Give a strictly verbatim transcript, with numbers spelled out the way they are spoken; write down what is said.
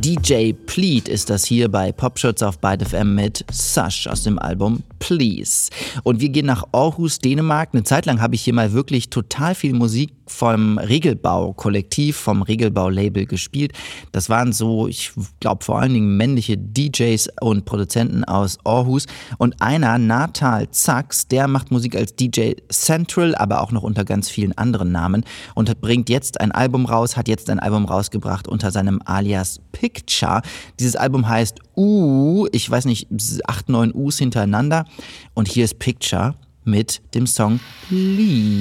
D J Pleat ist das hier bei Popschutz auf Byte F M mit Sash aus dem Album Please. Und wir gehen nach Aarhus, Dänemark. Eine Zeit lang habe ich hier mal wirklich total viel Musik vom Regelbau-Kollektiv, vom Regelbau-Label gespielt. Das waren so, ich glaube vor allen Dingen männliche D Js und Produzenten aus Aarhus. Und einer, Natal Zax, der macht Musik als D J Central, aber auch noch unter ganz vielen anderen Namen und hat, bringt jetzt ein Album raus, hat jetzt ein Album rausgebracht unter seinem Alias Picture. Dieses Album heißt U, ich weiß nicht, acht, neun U's hintereinander. Und hier ist Picture mit dem Song Please.